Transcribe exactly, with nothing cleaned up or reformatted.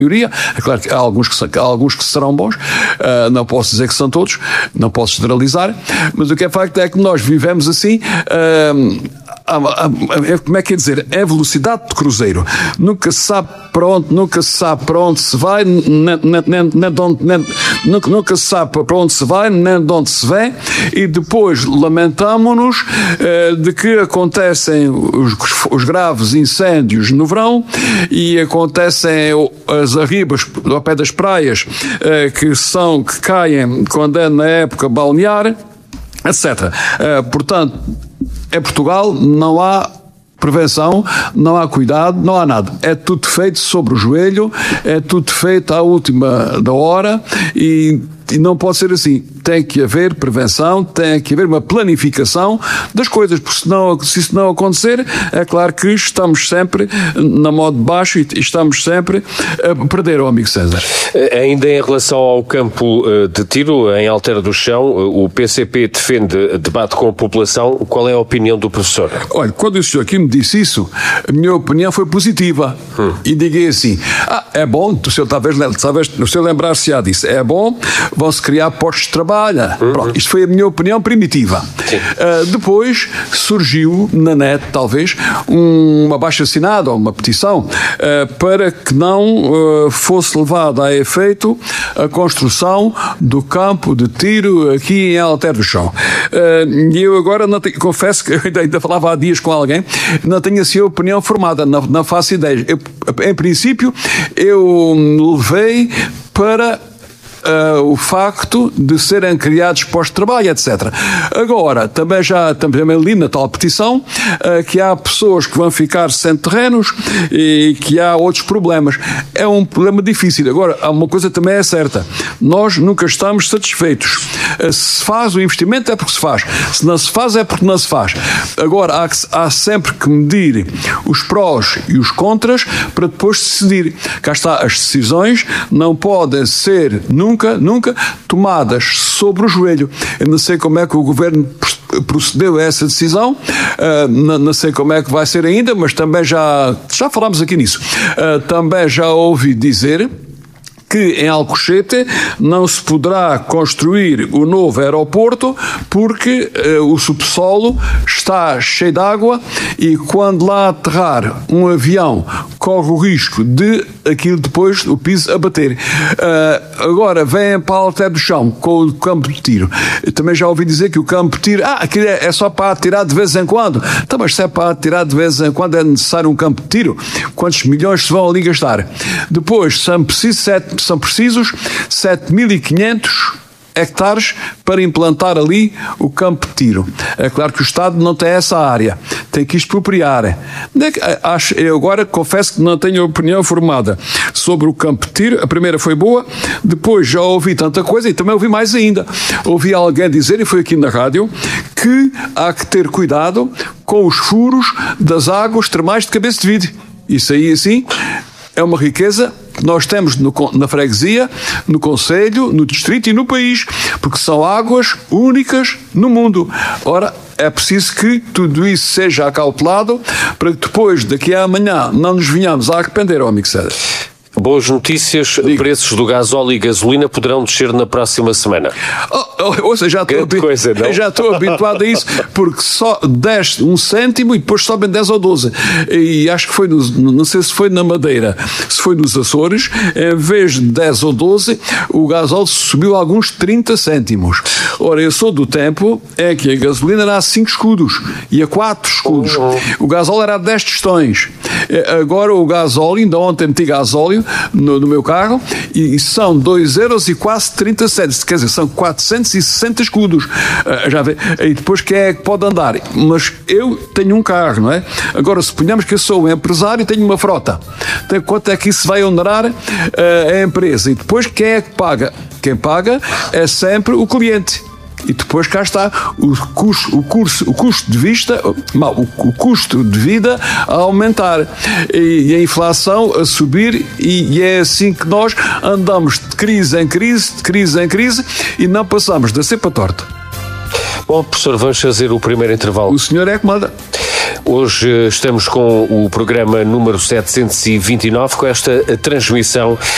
maioria. É claro que há alguns que, são, há alguns que serão bons, uh, não posso dizer que são todos, não posso generalizar, mas o que é facto é que nós vivemos assim, uh, a, a, a, como é que é dizer, é velocidade de cruzeiro, nunca se sabe para onde, nunca se sabe para onde se vai, nem, nem, nem, nem de onde, nem, nunca, nunca se sabe para onde se vai, nem de onde se vem, e depois lamentamo-nos uh, de que acontecem os, os graves incêndios no verão e acontecem as arribas ao pé das praias uh, que são, que caem quando é na época balnear, etcétera. Uh, portanto, em Portugal não há prevenção, não há cuidado, não há nada. É tudo feito sobre o joelho, é tudo feito à última da hora e, e não pode ser assim. Tem que haver prevenção, tem que haver uma planificação das coisas, porque senão, se isso não acontecer, é claro que estamos sempre na mão de baixo e estamos sempre a perder, o amigo César. Ainda em relação ao campo de tiro em Altera do Chão, o P C P defende debate com a população. Qual é a opinião do professor? Olha, quando o senhor aqui me disse isso, a minha opinião foi positiva. Hum. E diga assim, ah, é bom, o senhor talvez, talvez o senhor lembrar-se-á disso, é bom, vão-se criar postos de trabalho. Uhum. Pronto, isto foi a minha opinião primitiva. Uh, depois surgiu na net, talvez, um, uma abaixo-assinada ou uma petição uh, para que não uh, fosse levada a efeito a construção do campo de tiro aqui em Altera do Chão. Uh, e eu agora não tenho, confesso que eu ainda, ainda falava há dias com alguém, não tenho assim a opinião formada, não, não faço ideia. Eu, em princípio, eu levei para Uh, o facto de serem criados postos de trabalho, etcétera. Agora, também já também li na tal petição uh, que há pessoas que vão ficar sem terrenos e que há outros problemas. É um problema difícil. Agora, há uma coisa também é certa. Nós nunca estamos satisfeitos. Uh, se faz o investimento é porque se faz. Se não se faz é porque não se faz. Agora, há, há sempre que medir os prós e os contras para depois decidir. Cá está, as decisões não podem ser nunca Nunca, nunca tomadas sobre o joelho. Eu não sei como é que o governo procedeu a essa decisão, uh, não, não sei como é que vai ser ainda, mas também já, já falámos aqui nisso. Uh, também já ouvi dizer que em Alcochete não se poderá construir o novo aeroporto porque uh, o subsolo está cheio de água e quando lá aterrar um avião corre o risco de aquilo depois, o piso, abater. Uh, agora, vêm para a Altera do Chão com o campo de tiro. Eu também já ouvi dizer que o campo de tiro, ah, aquilo é, é só para atirar de vez em quando. Então, mas se é para atirar de vez em quando é necessário um campo de tiro? Quantos milhões se vão ali gastar? Depois, são precisos sete São precisos sete mil e quinhentos hectares para implantar ali o campo de tiro. É claro que o Estado não tem essa área, tem que expropriar. Acho, eu agora confesso que não tenho opinião formada sobre o campo de tiro. A primeira foi boa, depois já ouvi tanta coisa e também ouvi mais ainda. Ouvi alguém dizer, e foi aqui na rádio, que há que ter cuidado com os furos das águas termais de Cabeça de Vide. Isso aí, assim, é uma riqueza que nós temos no, na freguesia, no concelho, no distrito e no país, porque são águas únicas no mundo. Ora, é preciso que tudo isso seja acautelado para que depois, daqui a amanhã, não nos venhamos a arrepender, ó amigo César. Boas notícias, Digo. Preços do gasóleo e gasolina poderão descer na próxima semana. Oh, oh, ou seja, já estou, habi- coisa, não? já estou habituado a isso, porque só desce um cêntimo e depois sobem dez ou doze. E acho que foi, no, não sei se foi na Madeira, se foi nos Açores, em vez de dez ou doze, o gasóleo subiu alguns trinta cêntimos. Ora, eu sou do tempo em que a gasolina era a cinco escudos e a quatro escudos. Uhum. O gasóleo era a dez tostões. Agora o gasóleo, ainda ontem meti gasóleo no, no meu carro e são dois euros e quase trinta cêntimos, quer dizer, são quatrocentos e sessenta escudos. Uh, já vê? E depois quem é que pode andar? Mas eu tenho um carro, não é? Agora, suponhamos que eu sou um empresário e tenho uma frota. Então, quanto é que isso vai onerar uh, a empresa? E depois quem é que paga? Quem paga é sempre o cliente. E depois cá está o custo, o curso, o custo de vista, mal, o, o custo de vida a aumentar e, e a inflação a subir e, e é assim que nós andamos de crise em crise, de crise em crise e não passamos da cepa torta. Bom, professor, vamos fazer o primeiro intervalo. O senhor é que manda. Hoje estamos com o programa número setecentos e vinte e nove, com esta transmissão